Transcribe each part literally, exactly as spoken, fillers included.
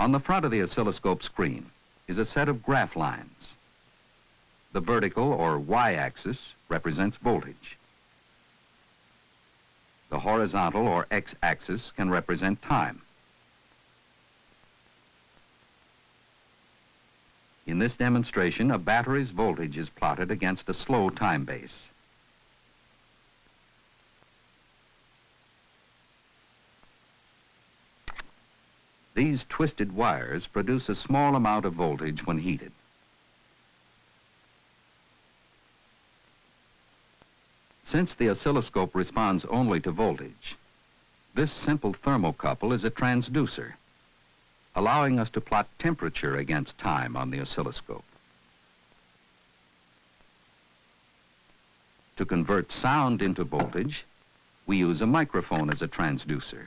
On the front of the oscilloscope screen is a set of graph lines. The vertical or y-axis represents voltage. The horizontal or x-axis can represent time. In this demonstration, a battery's voltage is plotted against a slow time base. These twisted wires produce a small amount of voltage when heated. Since the oscilloscope responds only to voltage, this simple thermocouple is a transducer, allowing us to plot temperature against time on the oscilloscope. To convert sound into voltage, we use a microphone as a transducer.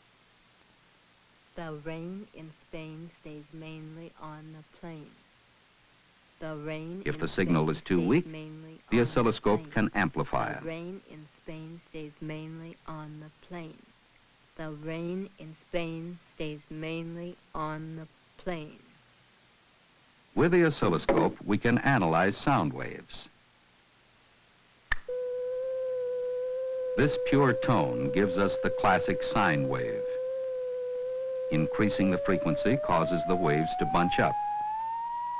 The rain in Spain stays mainly on the plain. The rain If in the signal Spain is too stays weak, mainly the on oscilloscope plain. can amplify The it. rain in Spain stays mainly on the plain. The rain in Spain stays mainly on the plain. With the oscilloscope, we can analyze sound waves. This pure tone gives us the classic sine wave. Increasing the frequency causes the waves to bunch up.